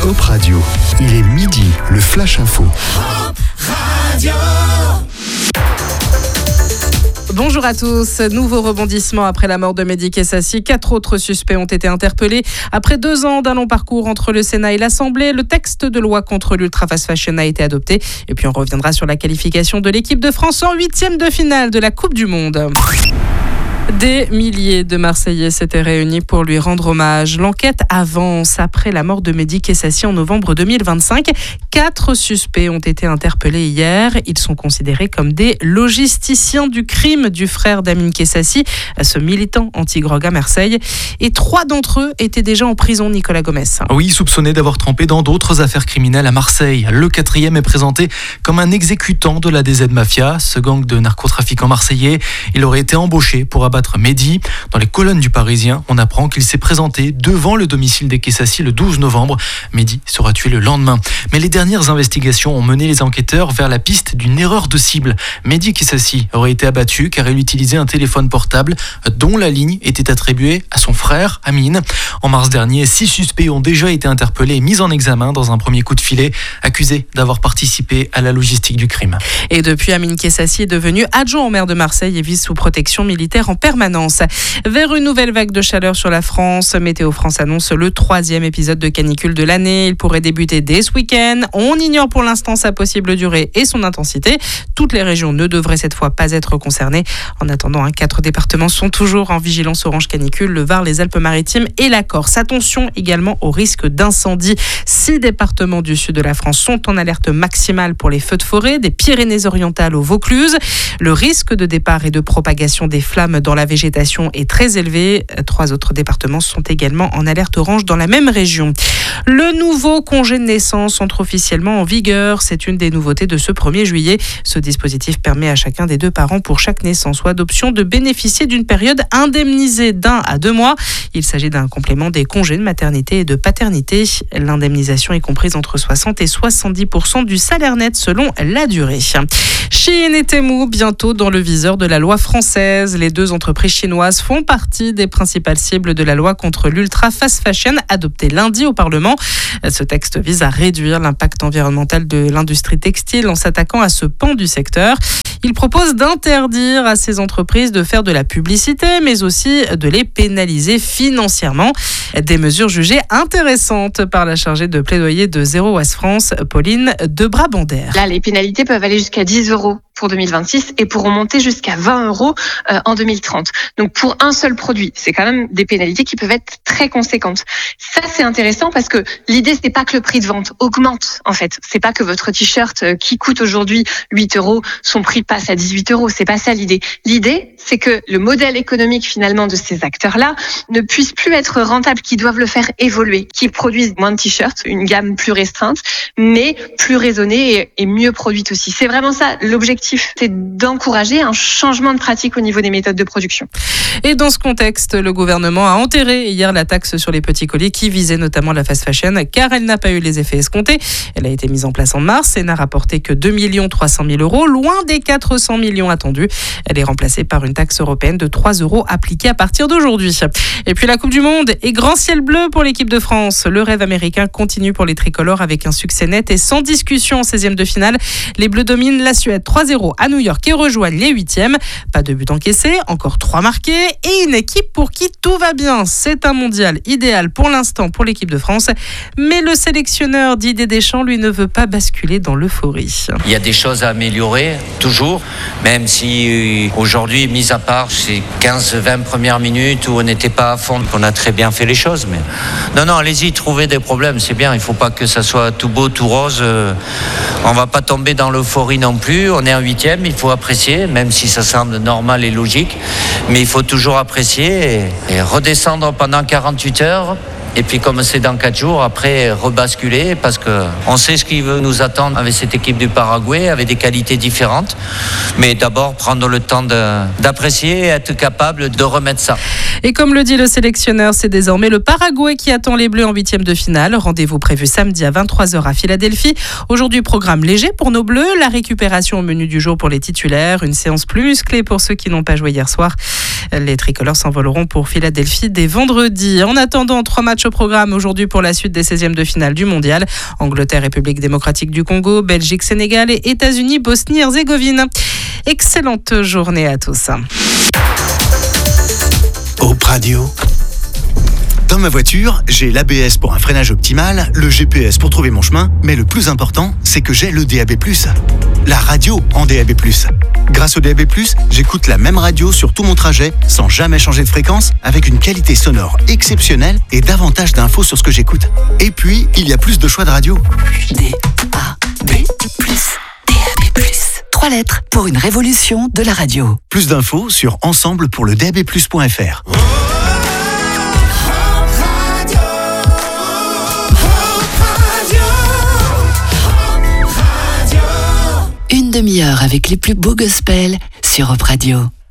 Hop Radio. Il est midi, le Flash Info. Hop Radio. Bonjour à tous. Nouveau rebondissement après la mort de Mehdi Kessassi. 4 autres suspects ont été interpellés. Après 2 ans d'un long parcours entre le Sénat et l'Assemblée, le texte de loi contre l'ultra fast fashion a été adopté. Et puis on reviendra sur la qualification de l'équipe de France en 8e de finale de la Coupe du Monde. Des milliers de Marseillais s'étaient réunis pour lui rendre hommage. L'enquête avance après la mort de Mehdi Kessassi en novembre 2025. 4 suspects ont été interpellés hier. Ils sont considérés comme des logisticiens du crime du frère d'Amin Kessassi, ce militant anti-drogue à Marseille. Et 3 d'entre eux étaient déjà en prison, Nicolas Gomes. Oui, soupçonné d'avoir trempé dans d'autres affaires criminelles à Marseille. Le 4e est présenté comme un exécutant de la DZ Mafia, ce gang de narcotrafiquants marseillais. Il aurait été embauché pour abattre Mehdi. Dans les colonnes du Parisien, on apprend qu'il s'est présenté devant le domicile des Kessassi le 12 novembre. Mehdi sera tué le lendemain. Mais les dernières investigations ont mené les enquêteurs vers la piste d'une erreur de cible. Mehdi Kessassi aurait été abattu car il utilisait un téléphone portable dont la ligne était attribuée à son frère, Amin. En mars dernier, 6 suspects ont déjà été interpellés et mis en examen dans un premier coup de filet, accusés d'avoir participé à la logistique du crime. Et depuis, Amin Kessassi est devenu adjoint au maire de Marseille et vit sous protection militaire en permanence. Vers une nouvelle vague de chaleur sur la France, Météo France annonce le 3e épisode de canicule de l'année. Il pourrait débuter dès ce week-end. On ignore pour l'instant sa possible durée et son intensité. Toutes les régions ne devraient cette fois pas être concernées. En attendant, 4 départements sont toujours en vigilance orange canicule, le Var, les Alpes-Maritimes et la Corse. Attention également au risque d'incendie. 6 départements du sud de la France sont en alerte maximale pour les feux de forêt, des Pyrénées-Orientales au Vaucluse. Le risque de départ et de propagation des flammes dans la végétation est très élevé. 3 autres départements sont également en alerte orange dans la même région. Le nouveau congé de naissance entre officiellement en vigueur. C'est une des nouveautés de ce 1er juillet. Ce dispositif permet à chacun des 2 parents pour chaque naissance ou adoption de bénéficier d'une période indemnisée d'1 à 2 mois. Il s'agit d'un complément des congés de maternité et de paternité. L'indemnisation est comprise entre 60 et 70% du salaire net selon la durée. Shein et Temu, bientôt dans le viseur de la loi française. Les 2 entreprises chinoises font partie des principales cibles de la loi contre l'ultra fast fashion adoptée lundi au Parlement. Ce texte vise à réduire l'impact environnemental de l'industrie textile en s'attaquant à ce pan du secteur. Il propose d'interdire à ces entreprises de faire de la publicité, mais aussi de les pénaliser financièrement. Des mesures jugées intéressantes par la chargée de plaidoyer de Zero Waste France, Pauline de Brabander. Là, les pénalités peuvent aller jusqu'à 10 € pour 2026 et pourront monter jusqu'à 20 € en 2030. Donc pour un seul produit, c'est quand même des pénalités qui peuvent être très conséquentes. Ça, c'est intéressant parce que l'idée, c'est pas que le prix de vente augmente, en fait. C'est pas que votre t-shirt qui coûte aujourd'hui 8 €, son prix passe à 18 €. C'est pas ça l'idée. L'idée, c'est que le modèle économique finalement de ces acteurs-là ne puisse plus être rentable, qu'ils doivent le faire évoluer, qu'ils produisent moins de t-shirts, une gamme plus restreinte, mais plus raisonnée et mieux produite aussi. C'est vraiment ça l'objectif, c'est d'encourager un changement de pratique au niveau des méthodes de production. Et dans ce contexte, le gouvernement a enterré hier la taxe sur les petits colis qui visait notamment la fast fashion car elle n'a pas eu les effets escomptés. Elle a été mise en place en mars et n'a rapporté que 2 300 000 €, loin des 400 millions attendus. Elle est remplacée par une taxe européenne de 3 € appliquée à partir d'aujourd'hui. Et puis la Coupe du Monde et grand ciel bleu pour l'équipe de France. Le rêve américain continue pour les tricolores avec un succès net et sans discussion en 16e de finale. Les Bleus dominent la Suède 3-0 à New York et rejoignent les 8e. Pas de but encaissé, encore 3 marqués et une équipe pour qui tout va bien. C'est un mondial idéal pour l'instant pour l'équipe de France. Mais le sélectionneur Didier Deschamps, lui, ne veut pas basculer dans l'euphorie. Il y a des choses à améliorer, toujours, même si aujourd'hui, mis à part ces 15-20 premières minutes où on n'était pas à fond, qu'on a très bien fait les choses. Mais non, allez-y, trouvez des problèmes, c'est bien. Il ne faut pas que ça soit tout beau, tout rose. On ne va pas tomber dans l'euphorie non plus. On est en 8e, il faut apprécier, même si ça semble normal et logique. Mais il faut toujours apprécier et redescendre pendant 48 heures. Et puis comme c'est dans 4 jours, après rebasculer parce qu'on sait ce qui veut nous attendre avec cette équipe du Paraguay, avec des qualités différentes. Mais d'abord prendre le temps d'apprécier et être capable de remettre ça. Et comme le dit le sélectionneur, c'est désormais le Paraguay qui attend les Bleus en 8e de finale. Rendez-vous prévu samedi à 23h à Philadelphie. Aujourd'hui, programme léger pour nos Bleus, la récupération au menu du jour pour les titulaires, une séance plus musclée pour ceux qui n'ont pas joué hier soir. Les tricolores s'envoleront pour Philadelphie dès vendredi. En attendant, 3 matchs matchs au programme aujourd'hui pour la suite des 16e de finale du mondial. Angleterre, République démocratique du Congo, Belgique, Sénégal et États-Unis, Bosnie-Herzégovine. Excellente journée à tous. Op Radio. Dans ma voiture, j'ai l'ABS pour un freinage optimal, le GPS pour trouver mon chemin, mais le plus important, c'est que j'ai le DAB+. La radio en DAB+. Grâce au DAB+, j'écoute la même radio sur tout mon trajet, sans jamais changer de fréquence, avec une qualité sonore exceptionnelle et davantage d'infos sur ce que j'écoute. Et puis, il y a plus de choix de radio. DAB+. 3 lettres pour une révolution de la radio. Plus d'infos sur ensemble pour le DAB+.fr. Une demi-heure avec les plus beaux gospels sur Op Radio.